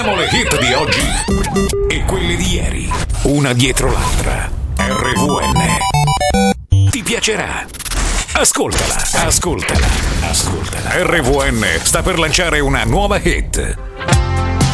Le hit di oggi e quelle di ieri, una dietro l'altra. RVN. Ti piacerà? Ascoltala. RVN sta per lanciare una nuova hit.